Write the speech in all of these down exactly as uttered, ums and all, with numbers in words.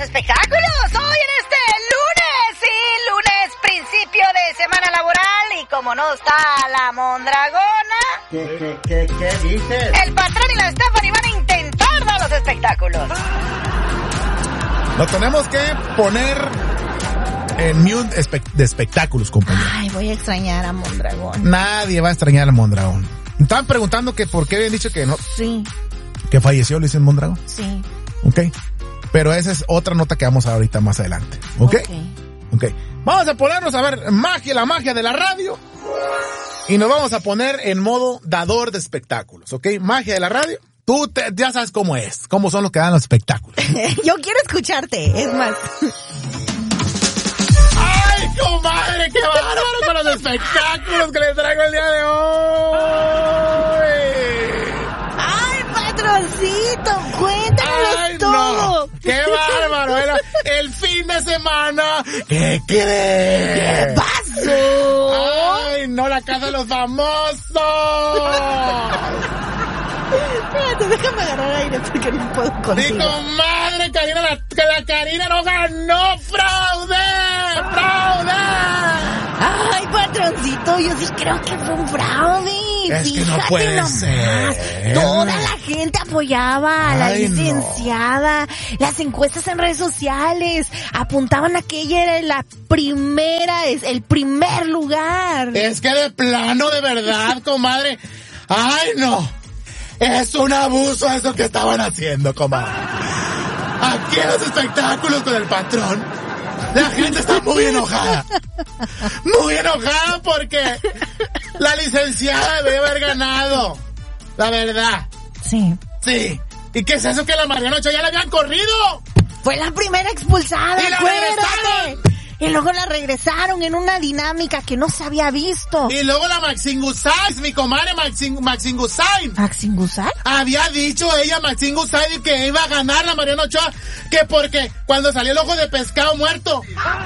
espectáculos. Hoy en este lunes, sí, lunes, principio de semana laboral. Y como no está la Mondragona, ¿Qué, qué, qué, qué dices? el patrón y la Stephanie van a intentar dar los espectáculos. Lo tenemos que poner en mute espe- de espectáculos, compañero. Ay, voy a extrañar a Mondragón. Nadie va a extrañar a Mondragón. Estaban preguntando que por qué habían dicho que no, Sí, que falleció Luis Mondragón. sí. Ok. Pero esa es otra nota que vamos a ver ahorita más adelante. Ok. Ok. Vamos a ponernos a ver magia, la magia de la radio. Y nos vamos a poner en modo dador de espectáculos. Ok. Magia de la radio. Tú te, ya sabes cómo es, cómo son los que dan los espectáculos. Yo quiero escucharte, es más. ¡Ay, comadre! ¡Qué bárbaro con los espectáculos que les traigo el día de hoy! ¡Ay, patroncito! ¡Cuéntanos ¡Ay, todo! no! ¡Qué bárbaro! Era el fin de semana. ¿Qué crees? ¿Qué pasó? ¡Ay, no! ¡La casa de los famosos! Espérate, déjame agarrar aire porque no puedo ¡Mi contigo. comadre Karina! La, que la Karina no ganó! ¡Fraude! ¡Fraude! Ay, patroncito, yo sí creo que fue un fraude. Es que no Fíjate puede nomás. ser. Toda la gente apoyaba a la Ay, licenciada. No. Las encuestas en redes sociales apuntaban a que ella era la primera, es el primer lugar. Es que de plano, de verdad, comadre. ¡Ay, no! Es un abuso eso que estaban haciendo, comadre. Aquí en los espectáculos con el patrón, la gente está muy enojada. Muy enojada porque la licenciada debe haber ganado. La verdad. Sí. Sí. ¿Y qué es eso que la Mariana Ochoa ya la habían corrido? Fue la primera expulsada, ¡Y la acuérdate. regresaron! Y luego la regresaron en una dinámica que no se había visto. Y luego la Maxine Gusay, mi comadre Maxine, Maxine Gusay. ¿Maxine Gusay? Había dicho ella, Maxine Gusay, que iba a ganar la Mariana Ochoa, que porque cuando salió el ojo de pescado muerto,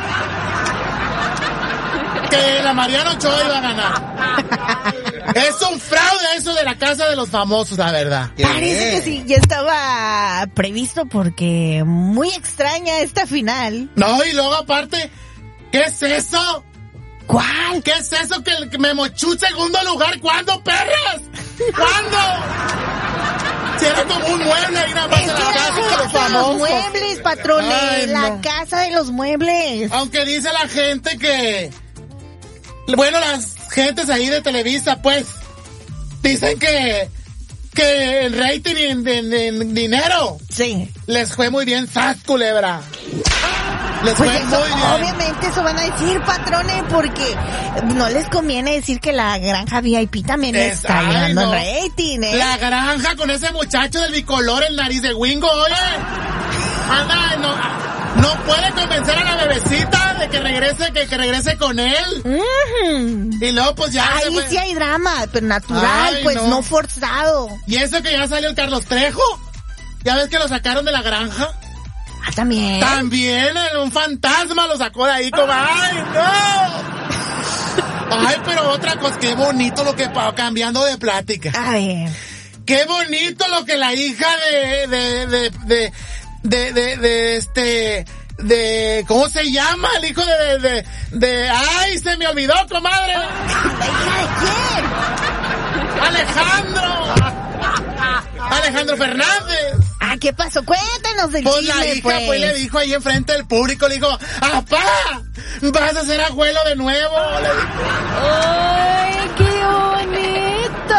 que la Mariana Ochoa iba a ganar. Es un fraude eso de la casa de los famosos, la verdad. Parece que sí, ya estaba previsto porque muy extraña esta final. No, y luego aparte, ¿qué es eso? ¿Cuál? ¿Qué es eso que el Memochu segundo lugar? ¿Cuándo, perras? ¿Cuándo? Si era como un mueble ahí nada más en la casa de los Los famosos. muebles, patrones, Ay, la no. casa de los muebles. Aunque dice la gente que... Bueno, las gentes ahí de Televisa, pues, dicen que... Que el rating en, en, en dinero Sí. les fue muy bien, ¡sas, culebra! Les Pues fue eso, muy bien. obviamente eso van a decir, patrones, porque no les conviene decir que la granja V I P también Es- está ay, ganando no. rating, ¿eh? La granja con ese muchacho del bicolor, el nariz de Wingo, oye. Anda, no, no puede convencer a la bebecita de que regrese, que, que regrese con él. Mm. Y luego pues ya... se Ahí fue. sí hay drama, pero natural, Ay, pues no. no forzado. Y eso que ya salió el Carlos Trejo. ¿Ya ves que lo sacaron de la granja? Ah, también. También eh, un fantasma lo sacó de ahí como... ¡Ay, no! Ay, pero otra cosa, qué bonito lo que... pa- Cambiando de plática. A ver. Qué bonito lo que la hija de... De... De... De... De... De... de este... De... ¿Cómo se llama? El hijo de... De... De... de- ¡Ay, se me olvidó, comadre! ¿La hija de quién? ¡Alejandro! ¡Alejandro Fernández! Ah, ¿qué pasó? Cuéntanos del Pues chisme, la hija pues. pues le dijo ahí enfrente del público, le dijo, ¡apá! ¿Vas a ser abuelo de nuevo? Le dijo. ¡Ay, qué bonito!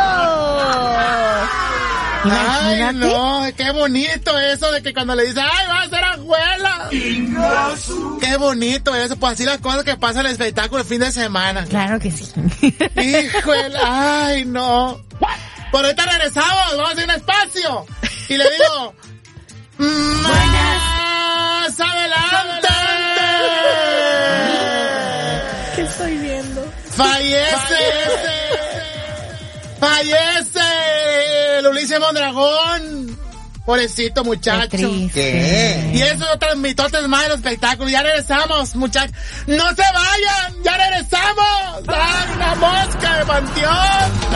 Ay, Imagínate. no, qué bonito eso de que cuando le dice, ¡ay, va a ser abuela! Qué bonito eso, pues así las cosas que pasan en el espectáculo el fin de semana. Claro que sí. Híjole, ay, no. Por ahorita regresamos, vamos a hacer un espacio. Y le digo, ¡más adelante! ¿Qué estoy viendo? Fallece, fallece el Ulises Mondragón. Pobrecito muchacho. Qué triste. ¿Qué? Y eso transmitió antes más el espectáculo. Ya regresamos, muchachos. ¡No se vayan! ¡Ya regresamos! ¡Ay, una mosca de panteón!